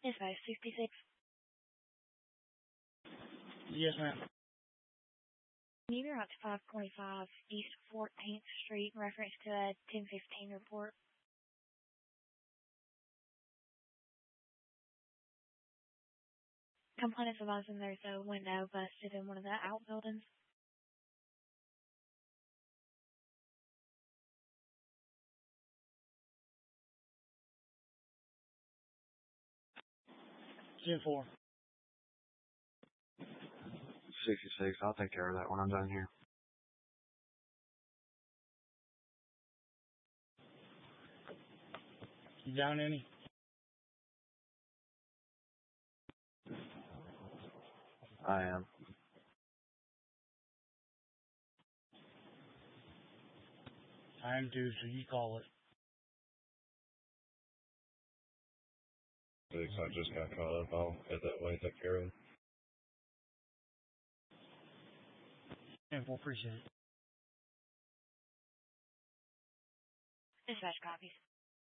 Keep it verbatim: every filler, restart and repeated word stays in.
Dispatch sixty-six. Yes, ma'am. Can you route to five twenty-five East fourteenth Street in reference to a ten fifteen report? Complainants advising there's a window busted in one of the outbuildings. ten four. sixty-six. I'll take care of that when I'm done here. You down any? I am. I am too, so you call it. Six, I just got caught up. I'll head that way, take care of it. ten four, appreciate it. Dispatch copies.